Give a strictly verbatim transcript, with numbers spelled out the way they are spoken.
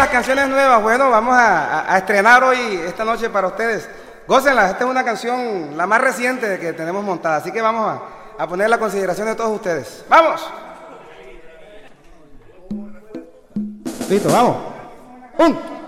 las canciones nuevas, bueno, vamos a, a, a estrenar hoy, esta noche para ustedes. Gócenlas, esta es una canción, la más reciente que tenemos montada, así que vamos a, a poner la consideración de todos ustedes. ¡Vamos! Listo, vamos. Un.